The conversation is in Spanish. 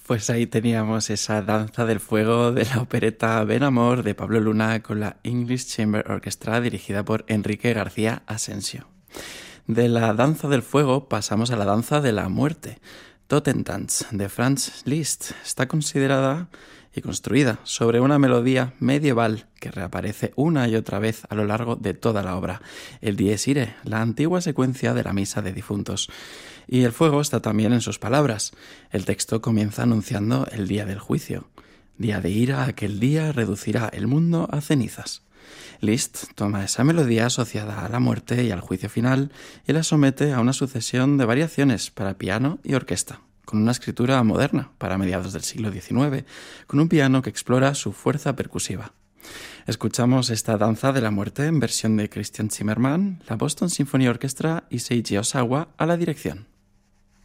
Pues ahí teníamos esa danza del fuego de la opereta Ben Amor de Pablo Luna con la English Chamber Orchestra dirigida por Enrique García Asensio. De la danza del fuego pasamos a la danza de la muerte. Totentanz de Franz Liszt está considerada y construida sobre una melodía medieval que reaparece una y otra vez a lo largo de toda la obra, el Dies Irae, la antigua secuencia de la misa de difuntos. Y el fuego está también en sus palabras. El texto comienza anunciando el día del juicio. Día de ira, aquel día reducirá el mundo a cenizas. Liszt toma esa melodía asociada a la muerte y al juicio final y la somete a una sucesión de variaciones para piano y orquesta, con una escritura moderna para mediados del siglo XIX, con un piano que explora su fuerza percusiva. Escuchamos esta danza de la muerte en versión de Christian Zimmermann, la Boston Symphony Orchestra y Seiji Osawa a la dirección.